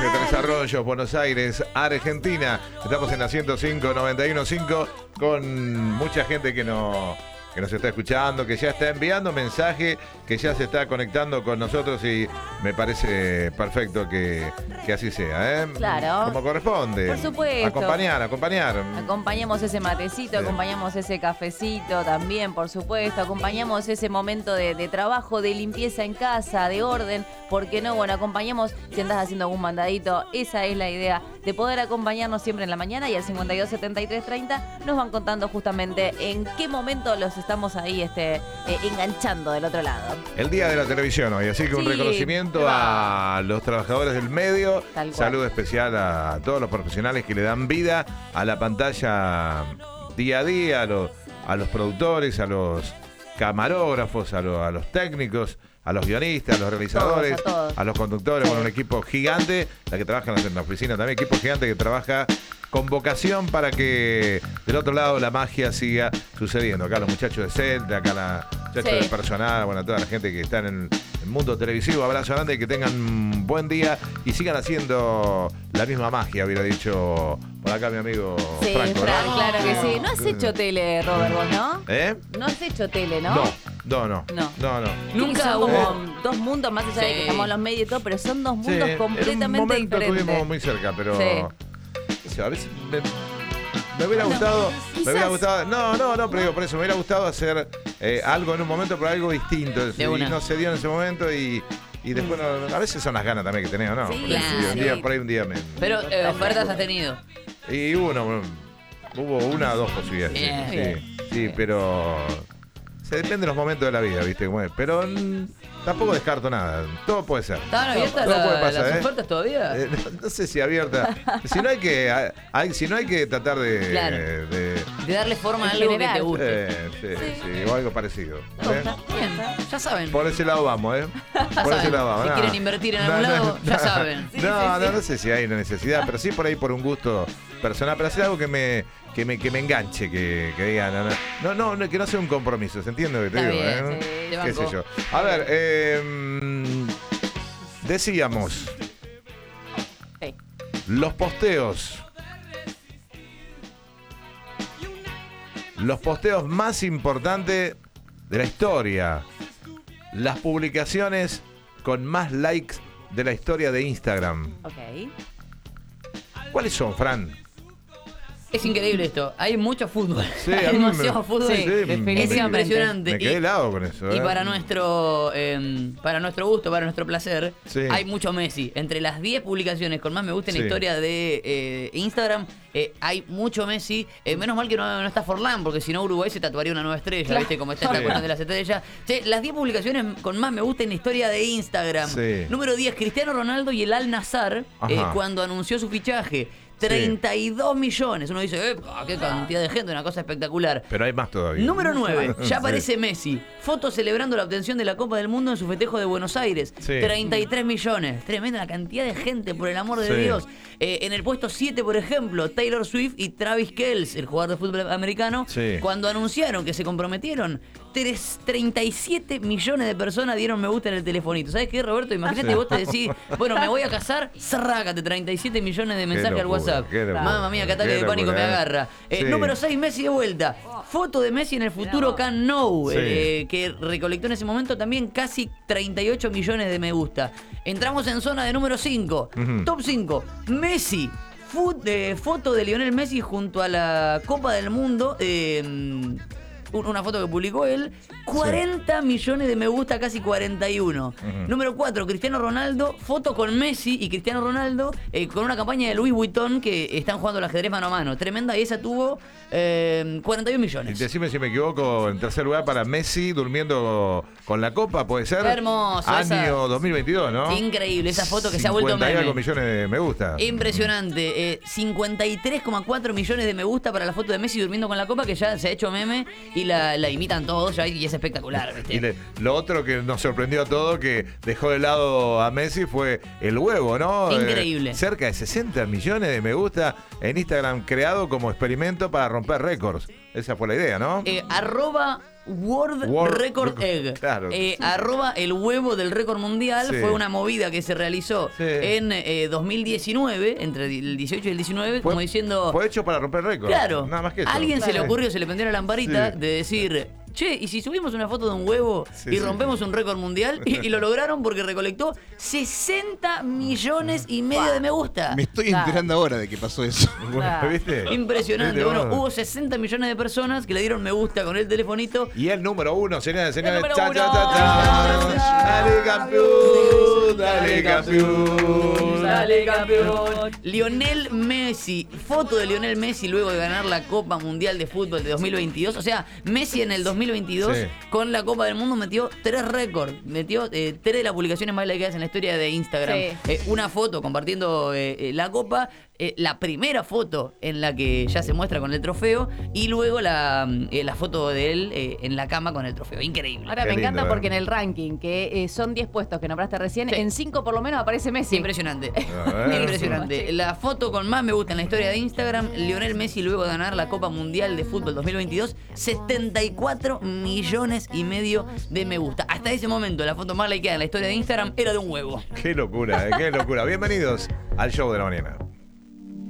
de Tres Arroyos, Buenos Aires, Argentina. Estamos en la 105.915 con mucha gente que nos está escuchando, que ya está enviando mensaje, que ya se está conectando con nosotros y me parece perfecto que así sea, ¿eh? Claro. Como corresponde. Por supuesto. Acompañar. Acompañamos ese matecito, Sí. acompañamos ese cafecito también, por supuesto. Acompañamos ese momento de trabajo, de limpieza en casa, de orden. ¿Por qué no? Bueno, acompañamos si andás haciendo algún mandadito. Esa es la idea, de poder acompañarnos siempre en la mañana y al 52 73 30 nos van contando justamente en qué momento los estamos ahí enganchando del otro lado. El día de la televisión hoy, así que un Sí, reconocimiento a los trabajadores del medio. Tal cual. Saludo especial a todos los profesionales que le dan vida a la pantalla día a día, a los productores, a los camarógrafos, a los técnicos, a los guionistas, a los realizadores, Todos. a los conductores, bueno, un equipo gigante, la que trabaja en la oficina también, equipo gigante que trabaja con vocación para que del otro lado la magia siga sucediendo. Acá los muchachos de set, acá la muchachos del personal, bueno, toda la gente que está en el mundo televisivo, abrazo grande y que tengan un buen día y sigan haciendo la misma magia, hubiera dicho por acá mi amigo Sí, Franco, Fran, ¿no? claro que sí. No has hecho tele, Robert, vos, ¿no? ¿Eh? No has hecho tele, ¿no? No. Nunca son como dos mundos, más allá de que estamos en los medios y todo, pero son dos mundos completamente en un momento diferentes. estuvimos muy cerca, pero Sí. a veces me hubiera gustado, pero digo, por eso me hubiera gustado hacer algo en un momento, pero algo distinto. Y no se dio en ese momento y después a veces son las ganas también que tenés, ¿no? Sí, Por ahí un día Pero ofertas has tenido. Y hubo una o dos posibilidades. Bien. Sí, pero se depende de los momentos de la vida, ¿viste? Pero tampoco descarto nada. Todo puede ser. ¿Estaban abiertas Todo puede pasar, las ofertas todavía? No sé si abierta. Si no hay que tratar de darle forma a En algo general. que te guste. sí, o algo parecido. Bien, ya saben. Por ese lado vamos, Por ese lado vamos. Si No. quieren invertir en algún lado, ya saben. No sé si hay una necesidad, pero sí por ahí por un gusto personal, pero hacer algo que me enganche, que diga, no, que no sea un compromiso, ¿se entiende lo que te Está digo? bien, sí, te ¿Qué sé banco. yo? A ver, decíamos, Sí. los posteos más importantes de la historia, las publicaciones con más likes de la historia de Instagram. Ok. ¿Cuáles son, Fran? Es increíble esto. Hay mucho fútbol. Sí, Hay a mí me- demasiado fútbol. Sí, Es definitivamente. impresionante. Me quedé helado con eso. Y para nuestro gusto, para nuestro placer, Sí. hay mucho Messi. Entre las 10 publicaciones con más me gusta en la Sí. historia de Instagram, hay mucho Messi. Menos mal que no está Forlán, porque si no Uruguay se tatuaría una nueva estrella, Claro. ¿viste? Como está esta Sí. cuestión de las estrellas. Che, las 10 publicaciones con más me gusta en la historia de Instagram. Sí. Número 10, Cristiano Ronaldo y el Al Nassr, Ajá. cuando anunció su fichaje. 32 millones. Uno dice, qué cantidad de gente, una cosa espectacular. Pero hay más todavía. Número 9, ya Sí. aparece Messi. Foto celebrando la obtención de la Copa del Mundo en su festejo de Buenos Aires. Sí. 33 millones. Tremenda la cantidad de gente, por el amor de Sí. Dios. En el puesto 7, por ejemplo, Taylor Swift y Travis Kelce, el jugador de fútbol americano, Sí. cuando anunciaron que se comprometieron, 37 millones de personas dieron me gusta en el telefonito. ¿Sabes qué, Roberto? Imagínate Sí. vos te decís, bueno, me voy a casar, cerrácate, 37 millones de mensajes al locura, WhatsApp. qué locura, Mamma mía, qué ataque qué de pánico locura, me agarra. Sí. Número 6, Messi de vuelta. Foto de Messi en el futuro Camp Nou, Sí. que recolectó en ese momento también casi 38 millones de me gusta. Entramos en zona de número 5. Ujú. Top 5. Messi. Foto de Lionel Messi junto a la Copa del Mundo. Una foto que publicó él. 40 millones de me gusta, casi 41. Ujú. Número 4, Cristiano Ronaldo. Foto con Messi y Cristiano Ronaldo con una campaña de Louis Vuitton que están jugando al ajedrez mano a mano. Tremenda, y esa tuvo 41 Y millones. decime si me equivoco, en tercer lugar para Messi durmiendo con la Copa, puede ser. Hermoso, Año esa- 2022, ¿no? Increíble, esa foto que se ha vuelto 50 y algo meme. millones de me gusta. Impresionante. 53,4 millones de me gusta para la foto de Messi durmiendo con la copa, que ya se ha hecho meme y la imitan todos ya, y es espectacular, ¿viste? Y lo otro que nos sorprendió a todos, que dejó de lado a Messi, fue el huevo, ¿no? Increíble. Cerca de 60 millones de me gusta en Instagram, creado como experimento para romper récords. Esa fue la idea, ¿no? Arroba World Record Egg. Claro. Arroba el huevo del récord mundial. Sí. Fue una movida que se realizó en 2019, entre el 18 y el 19, como diciendo... Fue hecho para romper récord. Claro. Nada más que eso. A alguien se le ocurrió, se le prendió la lamparita Sí. de decir... Che, ¿y si subimos una foto de un huevo y rompemos un récord mundial? Y lo lograron porque recolectó 60 millones y medio de me gusta. Me estoy enterando ahora de que pasó eso. Bueno, ¿viste? Impresionante. ¿Viste, Bueno, vos? hubo 60 millones de personas que le dieron me gusta con el telefonito. Y el número 1, señores, El número cha, cha, uno. cha, cha. Dale campeón, dale campeón. Dale, campeón. Lionel Messi, foto de Lionel Messi luego de ganar la Copa Mundial de Fútbol de 2022. O sea, Messi en el 2022 Sí. con la Copa del Mundo metió 3 récords. Metió 3 de las publicaciones más likeadas en la historia de Instagram. Sí. Una foto compartiendo la Copa. La primera foto en la que ya se muestra con el trofeo. Y luego la foto de él en la cama con el trofeo. Increíble. Ahora Qué me encanta lindo, porque en el ranking, que son 10 puestos que nombraste recién, Sí. en 5 por lo menos aparece Messi. Impresionante. A ver. Impresionante. La foto con más me gusta en la historia de Instagram, Lionel Messi luego de ganar la Copa Mundial de Fútbol 2022, 74 millones y medio de me gusta. Hasta ese momento, la foto más likeada en la historia de Instagram era de un huevo. Qué locura, qué locura. Bienvenidos al show de la mañana.